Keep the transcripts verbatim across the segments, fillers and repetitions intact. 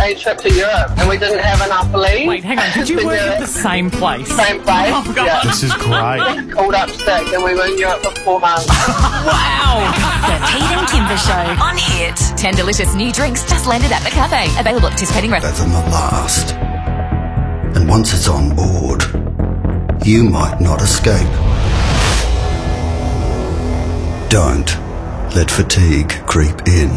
day trip to Europe and we didn't have enough leave. Wait, hang on. Did you work at the same place? Same place. Oh, God. Yeah. This is great. Called up sick and we were in Europe for four months. Wow. The Pete and Kimber Show on Hit. Ten delicious new drinks just landed at the cafe. Available at participating restaurants. Better than the last. And once it's on board, you might not escape. Don't let fatigue creep in.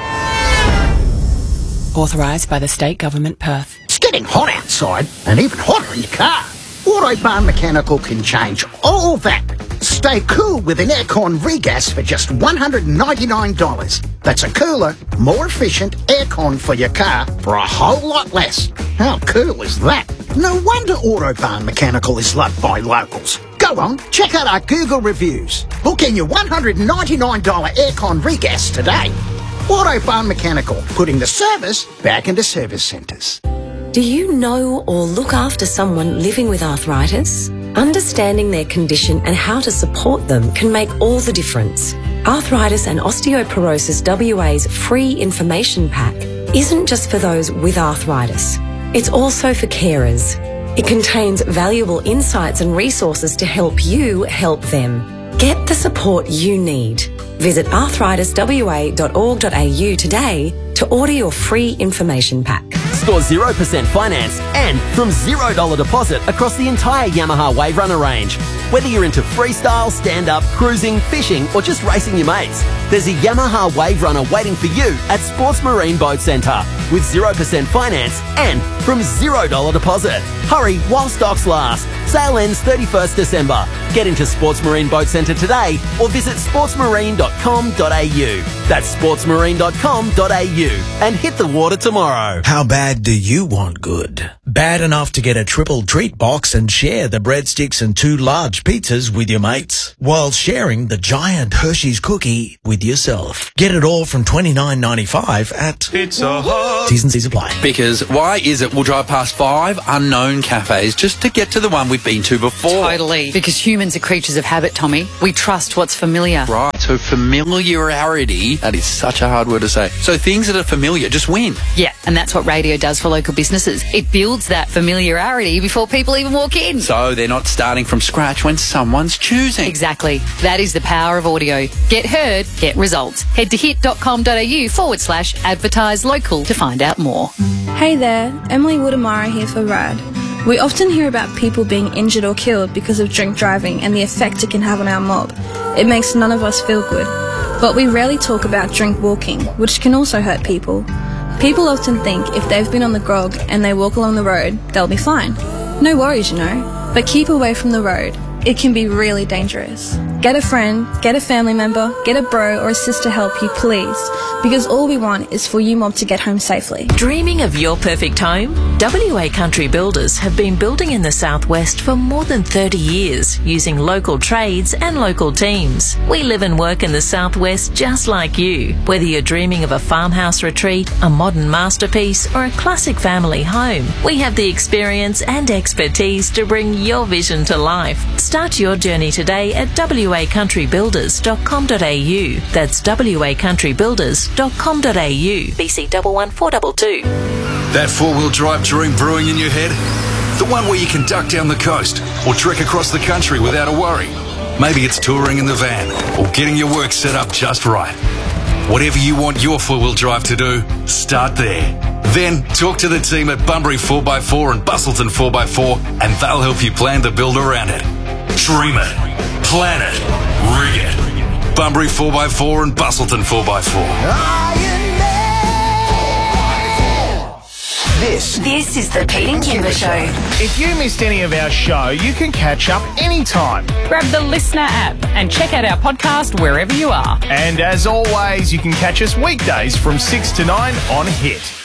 Authorised by the State Government, Perth. It's getting hot outside and even hotter in your car. Autobahn Mechanical can change all that. Stay cool with an aircon regas for just one hundred ninety-nine dollars. That's a cooler, more efficient aircon for your car for a whole lot less. How cool is that? No wonder Autobahn Mechanical is loved by locals. Go on, check out our Google reviews. Book in your one hundred ninety-nine dollars aircon regas today. Autobahn Mechanical, putting the service back into service centres. Do you know or look after someone living with arthritis? Understanding their condition and how to support them can make all the difference. Arthritis and Osteoporosis W A's free information pack isn't just for those with arthritis. It's also for carers. It contains valuable insights and resources to help you help them. Get the support you need. Visit arthritis w a dot org dot a u today to order your free information pack. Score zero percent finance and from zero dollars deposit across the entire Yamaha Wave Runner range. Whether you're into freestyle, stand-up, cruising, fishing or just racing your mates, there's a Yamaha Wave Runner waiting for you at Sports Marine Boat Centre with zero percent finance and from zero dollars deposit. Hurry while stocks last. Sale ends thirty-first December. Get into Sports Marine Boat Centre today or visit sports marine dot com dot a u. That's sports marine dot com dot a u and hit the water tomorrow. How bad do you want good? Bad enough to get a triple treat box and share the breadsticks and two large pizzas with your mates while sharing the giant Hershey's cookie with yourself. Get it all from twenty-nine ninety-five at Pizza Hut. T's and C's apply. Because why is it we'll drive past five unknown cafes just to get to the one we've been to before? Totally. Because humans are creatures of habit, Tommy. We trust what's familiar. Right. So familiarity, that is such a hard word to say. So things that are familiar just win. Yeah, and that's what radio does for local businesses. It builds that familiarity before people even walk in. So they're not starting from scratch when someone's choosing. Exactly. That is the power of audio. Get heard, get results. Head to hit dot com dot a u forward slash advertise local to find out more. Hey there, Emily Woodamara here for RAD. We often hear about people being injured or killed because of drink driving and the effect it can have on our mob. It makes none of us feel good. But we rarely talk about drink walking, which can also hurt people. People often think if they've been on the grog and they walk along the road, they'll be fine. No worries, you know. But keep away from the road. It can be really dangerous. Get a friend, get a family member, get a bro or a sister to help you, please. Because all we want is for you mob to get home safely. Dreaming of your perfect home? W A Country Builders have been building in the southwest for more than thirty years, using local trades and local teams. We live and work in the southwest just like you. Whether you're dreaming of a farmhouse retreat, a modern masterpiece or a classic family home, we have the experience and expertise to bring your vision to life. Start your journey today at w a country builders dot com dot a u. That's w a country builders dot com dot a u. B C one one four two two. That four-wheel drive dream brewing in your head? The one where you can duck down the coast or trek across the country without a worry. Maybe it's touring in the van or getting your work set up just right. Whatever you want your four-wheel drive to do, start there. Then talk to the team at Bunbury four by four and Bustleton four by four and they'll help you plan the build around it. Dream it. Plan it. Rig it. Bunbury four by four and Bustleton four by four. This. This is the Pete and Kimber Show. If you missed any of our show, you can catch up anytime. Grab the Listener app and check out our podcast wherever you are. And as always, you can catch us weekdays from six to nine on Hit.